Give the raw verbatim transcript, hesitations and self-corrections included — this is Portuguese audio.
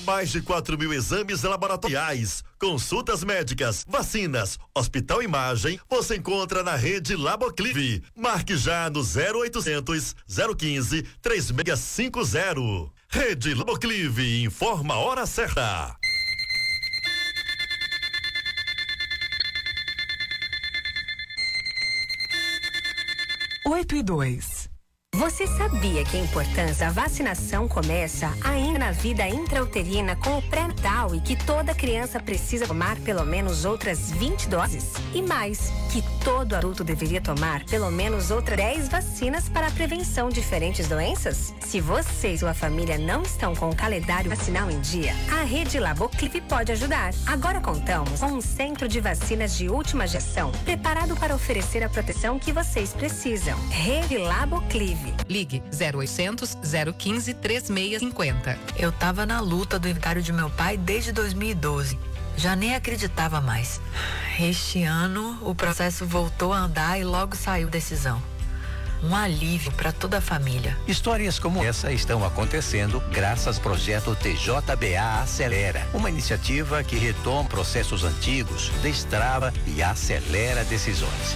Mais de quatro mil exames laboratoriais, consultas médicas, vacinas, Hospital Imagem, você encontra na rede Laboclive. Marque já no zero oitocentos, zero quinze, três seis cinco zero. Rede Laboclive, informa a hora certa. Oito e dois. Você sabia que a importância da vacinação começa ainda na vida intrauterina com o pré-natal e que toda criança precisa tomar pelo menos outras vinte doses? E mais, que todo adulto deveria tomar pelo menos outras dez vacinas para a prevenção de diferentes doenças? Se você e sua família não estão com o calendário vacinal em dia, a Rede Laboclive pode ajudar. Agora contamos com um centro de vacinas de última geração preparado para oferecer a proteção que vocês precisam. Rede Laboclive. Ligue zero oitocentos, zero quinze, três seis cinco zero. Eu tava na luta do inventário de meu pai desde dois mil e doze. Já nem acreditava mais. Este ano, o processo voltou a andar e logo saiu decisão. Um alívio para toda a família. Histórias como essa estão acontecendo graças ao projeto T J B A Acelera, uma iniciativa que retoma processos antigos, destrava e acelera decisões.